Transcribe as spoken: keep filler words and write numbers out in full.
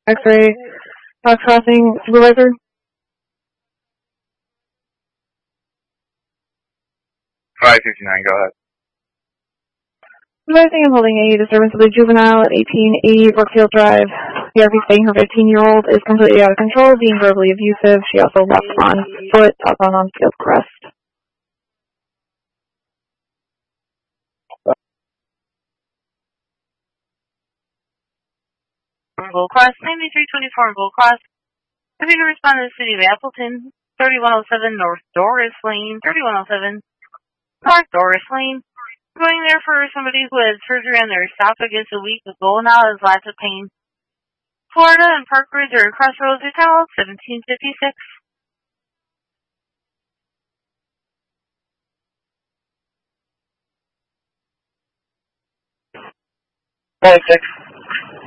X-ray, Fox Crossing, supervisor. five fifty-nine, go ahead. Supervising and holding a disturbance of the juvenile at eighteen eighty Brookfield Drive. The R P saying her fifteen-year-old is completely out of control, being verbally abusive. She also left on foot upon on field crest. Gold Cross, ninety-three twenty-four Gold Cross. If you can respond to the city of Appleton, thirty-one oh seven North Doris Lane, thirty-one oh seven North Doris Lane. Going there for somebody who had surgery on their esophagus a week ago now has lots of pain. Florida and Park Ridge are crossroads. Your time out seventeen fifty-six. forty-six.